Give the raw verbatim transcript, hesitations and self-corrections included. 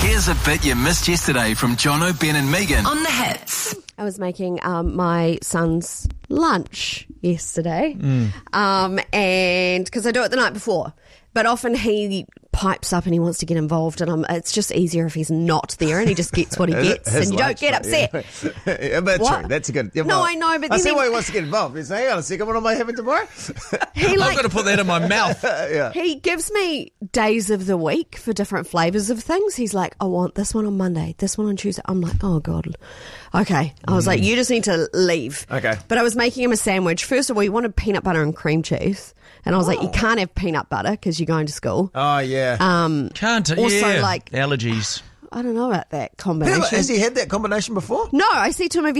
Here's a bit you missed yesterday from Jono, Ben and Megan on The Hits. I was making um, my son's lunch yesterday, Mm. um, and because I do it the night before, but often he pipes up and he wants to get involved, and I'm, it's just easier if he's not there and he just gets what he gets, His and you don't lunch, get but, upset. Yeah. yeah, but What? true. That's a good. Yeah, No, well, I know, but I then see he- why he wants to get involved. He's like, hang on a second, what am I having tomorrow? He I'm like going to put that in my mouth. yeah. he gives me days of the week for different flavours of things. He's like, I want this one on Monday, this one on Tuesday. I'm like, oh God. Okay. I was like, you just need to leave. Okay. But I was making him a sandwich. First of all, he wanted peanut butter and cream cheese. And I was like, you can't have peanut butter because you're going to school. Oh yeah. Um, Can't. Also, yeah. like- allergies. I don't know about that Has combination. he had that combination before? No, I said to him, have you